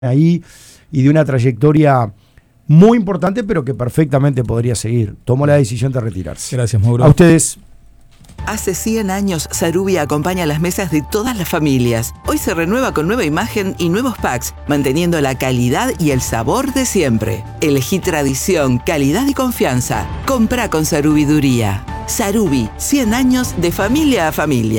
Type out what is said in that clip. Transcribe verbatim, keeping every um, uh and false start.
ahí y de una trayectoria muy importante, pero que perfectamente podría seguir. Tomó la decisión de retirarse. Gracias, Mauro. A ustedes. Hace cien años, Sarubi acompaña las mesas de todas las familias. Hoy se renueva con nueva imagen y nuevos packs, manteniendo la calidad y el sabor de siempre. Elegí tradición, calidad y confianza. Comprá con Sarubiduría. Sarubi, cien años de familia a familia.